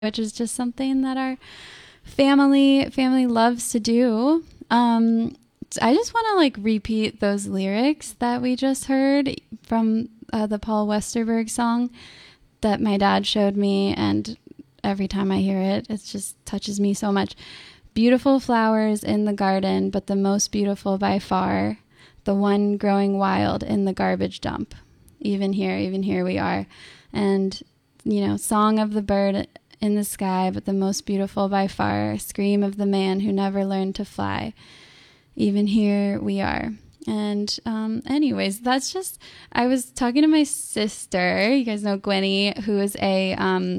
which is just something that our family loves to do. I just want to like repeat those lyrics that we just heard from the Paul Westerberg song that my dad showed me, and every time I hear it, it just touches me so much. Beautiful flowers in the garden, but the most beautiful by far, the one growing wild in the garbage dump. Even here we are. And, song of the bird in the sky, but the most beautiful by far, scream of the man who never learned to fly. Even here we are. And anyways, I was talking to my sister, you guys know Gwenny, who is a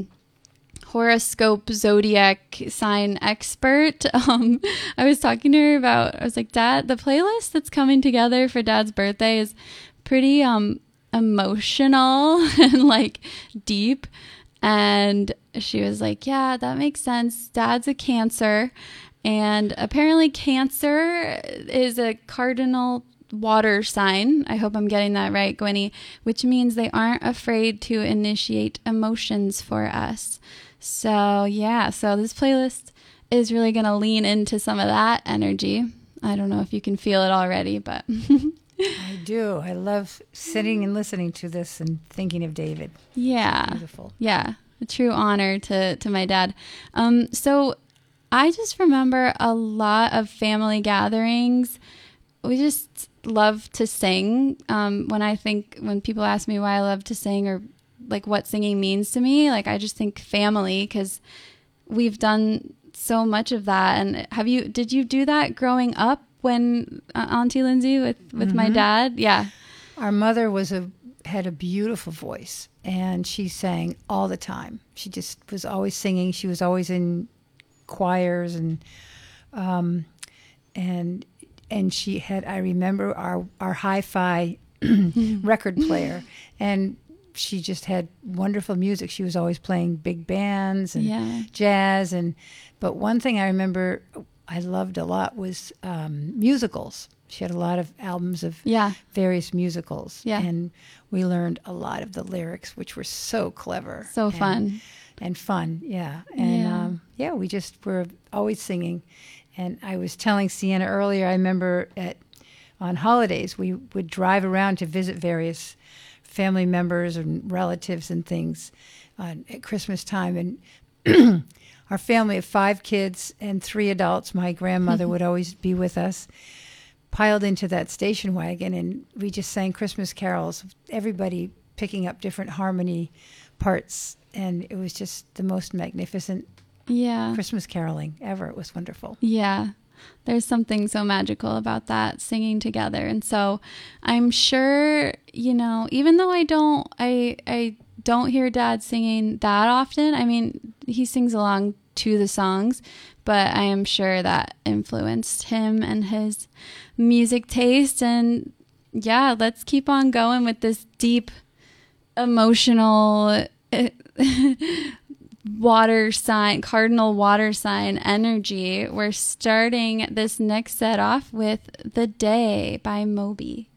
horoscope zodiac sign expert. I was talking to her I was like, Dad, the playlist that's coming together for Dad's birthday is pretty emotional and like deep. And she was like, yeah, that makes sense. Dad's a Cancer, and apparently Cancer is a cardinal water sign. I hope I'm getting that right, Gwenny, which means they aren't afraid to initiate emotions for us. So this playlist is really going to lean into some of that energy. I don't know if you can feel it already, but I do. I love sitting and listening to this and thinking of David. Yeah. It's beautiful. Yeah. A true honor to my dad. So I just remember a lot of family gatherings. We just love to sing. When people ask me why I love to sing or like what singing means to me, like I just think family, because we've done so much of that. And did you do that growing up when Auntie Lindsay with my dad? Yeah. Our mother had a beautiful voice, and she sang all the time. She just was always singing. She was always in choirs and she had, I remember our hi-fi record player, and she just had wonderful music. She was always playing big bands and jazz. But one thing I remember I loved a lot was musicals. She had a lot of albums of various musicals. Yeah. And we learned a lot of the lyrics, which were so clever. So fun. And fun, yeah. And we just were always singing. And I was telling Sienna earlier, I remember on holidays, we would drive around to visit various family members and relatives and things at Christmas time. And our family of 5 kids and 3 adults, my grandmother would always be with us, piled into that station wagon, and we just sang Christmas carols, everybody picking up different harmony parts. And it was just the most magnificent Christmas caroling ever. It was wonderful. Yeah. There's something so magical about that, singing together. And so I'm sure, even though I don't hear Dad singing that often. I mean, he sings along to the songs, but I am sure that influenced him and his music taste. And let's keep on going with this deep, emotional cardinal water sign energy. We're starting this next set off with The Day by Moby.